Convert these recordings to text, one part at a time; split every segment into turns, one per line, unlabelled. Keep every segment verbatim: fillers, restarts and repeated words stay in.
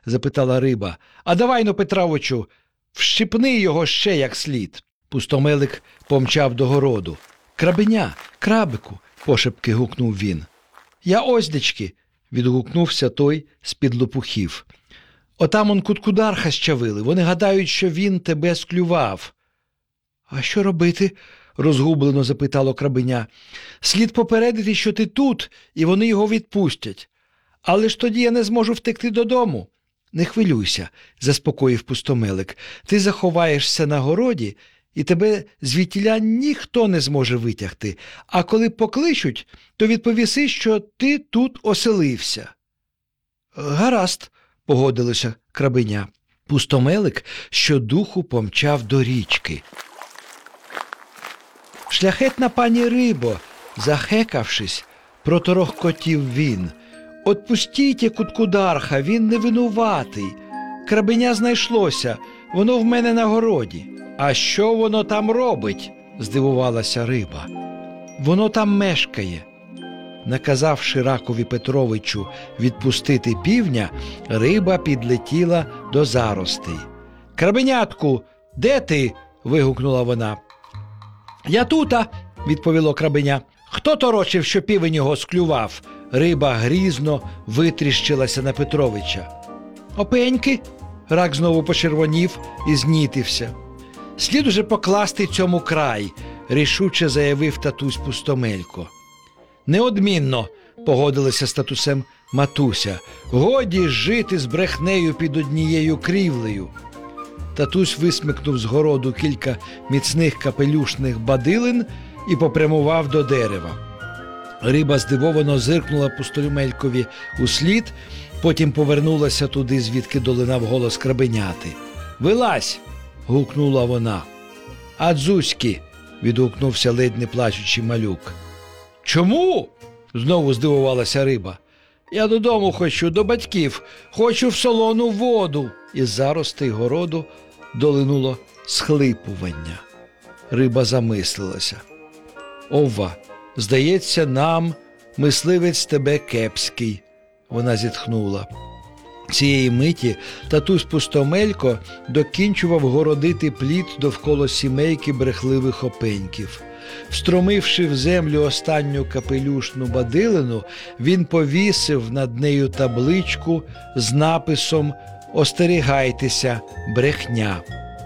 – запитала риба. «А давай-но, Петровичу, вщипни його ще як слід». Пустомелик помчав до городу. «Крабеня, крабику!» – пошепки гукнув він. «Я оздечки!» – відгукнувся той з-під лопухів. «Отам он куткударха щавили. Вони гадають, що він тебе склював». «А що робити?» – розгублено запитало крабеня. «Слід попередити, що ти тут, і вони його відпустять. Але ж тоді я не зможу втекти додому». «Не хвилюйся», – заспокоїв Пустомелик. «Ти заховаєшся на городі, і тебе звідтіля ніхто не зможе витягти. А коли покличуть, то відповіси, що ти тут оселився». «Гаразд», – погодилося крабеня. Пустомелик щодуху помчав до річки. «Шляхетна пані рибо», – захекавшись, проторохкотів він. «Отпустіть куткударха, він не винуватий. Крабеня знайшлося, воно в мене на городі». «А що воно там робить?» – здивувалася риба. «Воно там мешкає». Наказавши Ракові Петровичу відпустити півня, риба підлетіла до заростей. «Крабенятку, де ти?» – вигукнула вона. «Я тута», – відповіло крабеня. «Хто торочив, що півень його склював?» Риба грізно витріщилася на Петровича. «Опеньки!» – рак знову почервонів і знітився. «Слід уже покласти цьому край», – рішуче заявив татусь Пустомелько. «Неодмінно», – погодилася з татусем матуся. «Годі жити з брехнею під однією крівлею». Татусь висмикнув з городу кілька міцних капелюшних бадилин і попрямував до дерева. Риба здивовано зиркнула Пустомелькові услід, потім повернулася туди, звідки долинав голос крабеняти. «Вилазь!» – гукнула вона. «А дзузьки!» – відгукнувся ледь не плачучий малюк. «Чому?» – знову здивувалася риба. «Я додому хочу, до батьків, хочу в солону воду!» Із заростей городу долинуло схлипування. Риба замислилася. «Ова, здається, нам мисливець тебе кепський!» Вона зітхнула. Цієї миті татусь Пустомелько докінчував городити плід довкола сімейки брехливих опеньків. Встромивши в землю останню капелюшну бадилину, він повісив над нею табличку з написом «Остерігайтеся, брехня».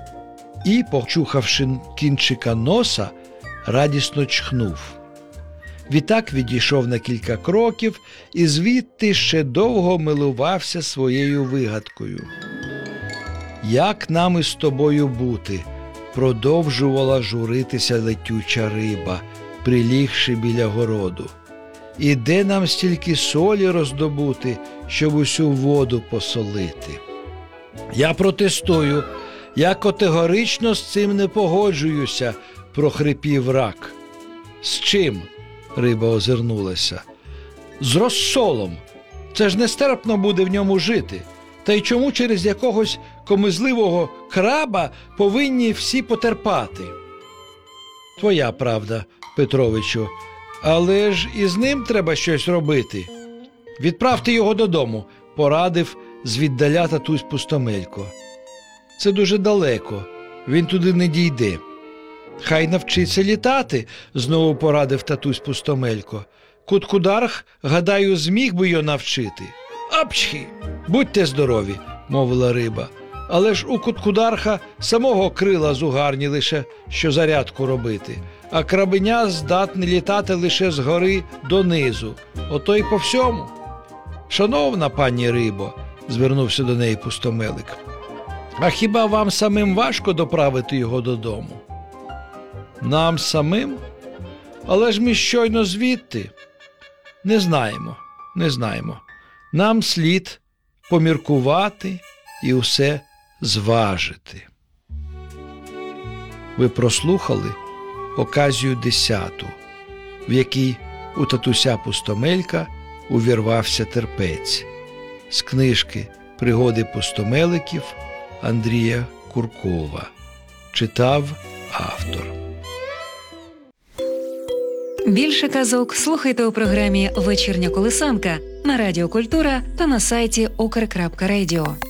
І, почухавши кінчика носа, радісно чхнув. Відтак відійшов на кілька кроків і звідти ще довго милувався своєю вигадкою. «Як нам із тобою бути?» – продовжувала журитися летюча риба, прилігши біля городу. «І де нам стільки солі роздобути, щоб усю воду посолити?» «Я протестую, я категорично з цим не погоджуюся», – прохрипів рак. «З чим?» – риба озирнулася. «З розсолом. Це ж нестерпно буде в ньому жити. Та й чому через якогось комизливого краба повинні всі потерпати?» «Твоя правда, Петровичу, але ж і з ним треба щось робити». «Відправте його додому», – порадив звіддаля татусь Пустомелько. «Це дуже далеко, він туди не дійде». «Хай навчиться літати», – знову порадив татусь Пустомелько. «Куткударх, гадаю, зміг би його навчити». «Апчхі! Будьте здорові», – мовила риба. «Але ж у куткударха самого крила зугарні лише, що зарядку робити, а крабеня здатне літати лише згори донизу. Ото й по всьому». «Шановна пані рибо», – звернувся до неї Пустомелик, – «а хіба вам самим важко доправити його додому?» «Нам самим? Але ж ми щойно звідти». «Не знаємо, не знаємо. Нам слід поміркувати і усе зважити». Ви прослухали оказію десяту, в якій у татуся Пустомелька увірвався терпець. З книжки «Пригоди Пустомеликів» Андрія Куркова. Читав автор.
Більше казок слухайте у програмі «Вечірня колисанка» на Радіо Культура та на сайті укр крапка радіо.